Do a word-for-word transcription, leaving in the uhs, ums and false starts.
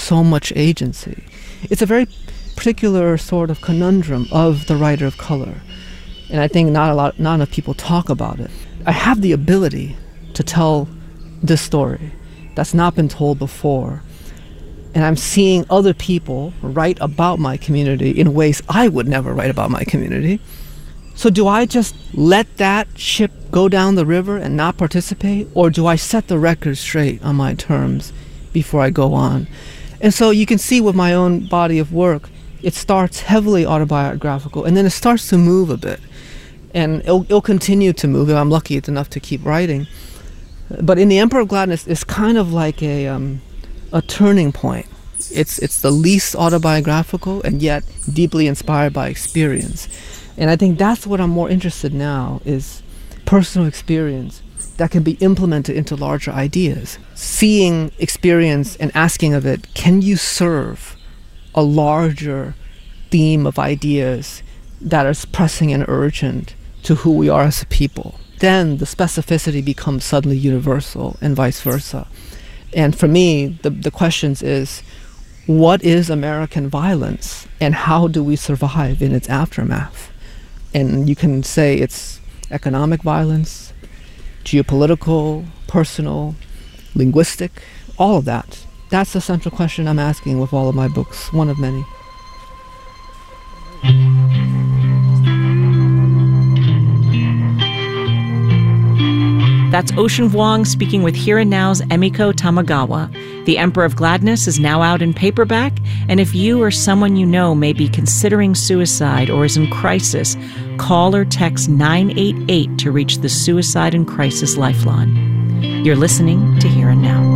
so much agency. It's a very particular sort of conundrum of the writer of color. And I think not a lot, not enough people talk about it. I have the ability to tell this story that's not been told before. And I'm seeing other people write about my community in ways I would never write about my community. So do I just let that ship go down the river and not participate? Or do I set the record straight on my terms before I go on? And so you can see with my own body of work, it starts heavily autobiographical, and then it starts to move a bit. And it'll, it'll continue to move if I'm lucky enough to keep writing. But in The Emperor of Gladness, it's kind of like a um, a turning point. It's it's the least autobiographical and yet deeply inspired by experience. And I think that's what I'm more interested in now, is personal experience that can be implemented into larger ideas. Seeing experience and asking of it, can you serve a larger theme of ideas that is pressing and urgent to who we are as a people? Then the specificity becomes suddenly universal and vice versa. And for me, the, the questions is, what is American violence and how do we survive in its aftermath? And you can say it's economic violence, geopolitical, personal, linguistic, all of that. That's the central question I'm asking with all of my books, one of many. That's Ocean Vuong speaking with Here and Now's Emiko Tamagawa. The Emperor of Gladness is now out in paperback, and if you or someone you know may be considering suicide or is in crisis, call or text nine eight eight to reach the Suicide and Crisis Lifeline. You're listening to Here and Now.